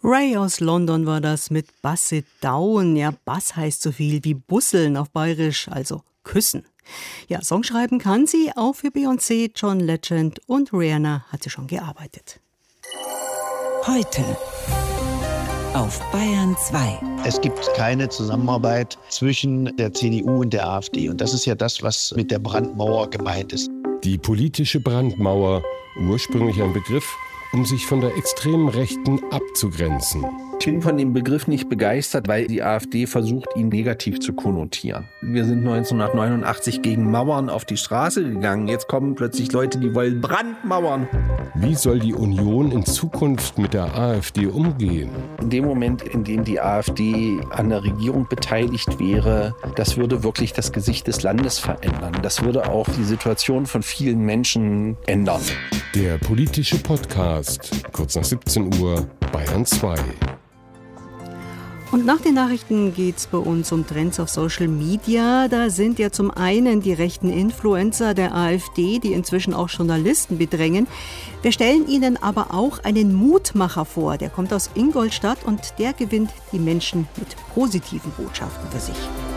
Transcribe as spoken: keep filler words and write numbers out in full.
Ray aus London war das mit Bus It Down. Ja, Bus heißt so viel wie Busseln auf Bayerisch, also küssen. Ja, Songschreiben kann sie, auch für Beyoncé, John Legend und Rihanna hat sie schon gearbeitet. Heute auf Bayern zwei. Es gibt keine Zusammenarbeit zwischen der C D U und der AfD. Und das ist ja das, was mit der Brandmauer gemeint ist. Die politische Brandmauer, ursprünglich ein Begriff, um sich von der extremen Rechten abzugrenzen. Ich bin von dem Begriff nicht begeistert, weil die AfD versucht, ihn negativ zu konnotieren. Wir sind neunzehnhundertneunundachtzig gegen Mauern auf die Straße gegangen. Jetzt kommen plötzlich Leute, die wollen Brandmauern. Wie soll die Union in Zukunft mit der AfD umgehen? In dem Moment, in dem die AfD an der Regierung beteiligt wäre, das würde wirklich das Gesicht des Landes verändern. Das würde auch die Situation von vielen Menschen ändern. Der politische Podcast, kurz nach siebzehn Uhr, Bayern zwei. Und nach den Nachrichten geht es bei uns um Trends auf Social Media. Da sind ja zum einen die rechten Influencer der AfD, die inzwischen auch Journalisten bedrängen. Wir stellen Ihnen aber auch einen Mutmacher vor. Der kommt aus Ingolstadt und der gewinnt die Menschen mit positiven Botschaften für sich.